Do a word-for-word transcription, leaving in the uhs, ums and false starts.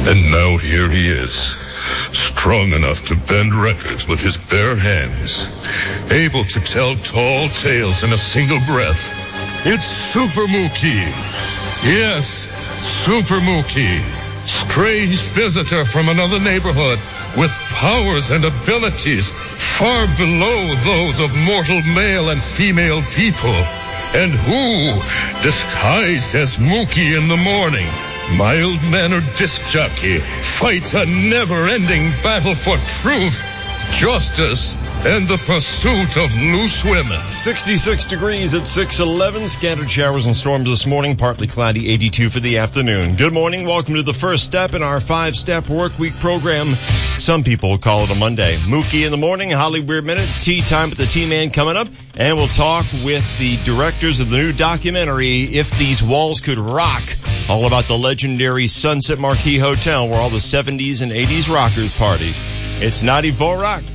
And now here he is, strong enough to bend records with his bare hands, able to tell tall tales in a single breath. It's Super Mookie. Yes, Super Mookie. Strange visitor from another neighborhood with powers and abilities far below those of mortal male and female people. And who, disguised as Mookie in the morning, mild-mannered disc jockey, fights a never-ending battle for truth, justice, and the pursuit of loose women. sixty-six degrees at six eleven. Scattered showers and storms this morning. Partly cloudy, eighty-two for the afternoon. Good morning. Welcome to the first step in our five-step work week program. Some people call it a Monday. Mookie in the morning, Hollywood Minute, tea time with the T-Man coming up. And we'll talk with the directors of the new documentary, If These Walls Could Rock, all about the legendary Sunset Marquis Hotel where all the seventies and eighties rockers party. It's ninety-four Rock.